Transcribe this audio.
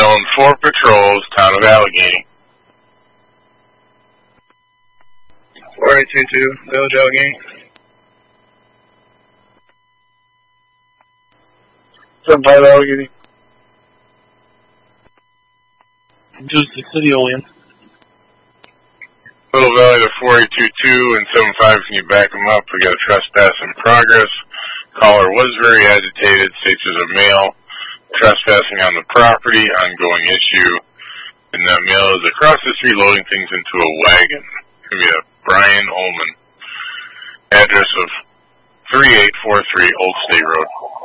Zone 4 patrols, Town of Allegheny. 4822, Village Allegheny. 75 Allegheny. Just the City Olean. Little Valley to 4822 and 75, can you back them up? We got a trespass in progress. Caller was very agitated, states there's a male trespassing on the property, ongoing issue. And that male is across the street loading things into a wagon. It's going to be a Brian Ullman. Address of 3843 Old State Road.